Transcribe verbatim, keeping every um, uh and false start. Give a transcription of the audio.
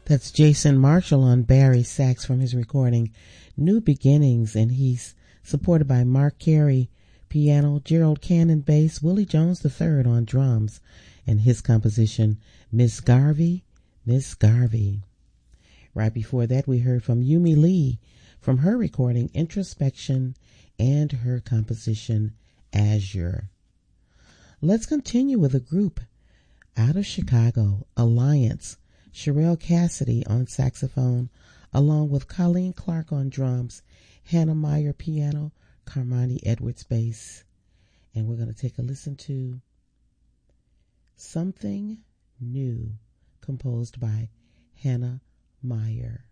That's Jason Marshall on Barry sax from his recording New Beginnings, and he's supported by Mark Carey piano, Gerald Cannon bass, Willie Jones the third on drums, and his composition Miss Garvey, Miss Garvey. Right before that, we heard from Yumi Lee from her recording Introspection and her composition Azure. Let's continue with a group out of Chicago, Alliance. Sherelle Cassidy on saxophone, along with Colleen Clark on drums, Hannah Meyer piano, Carmani Edwards bass. And we're going to take a listen to Something New, composed by Hannah Meyer.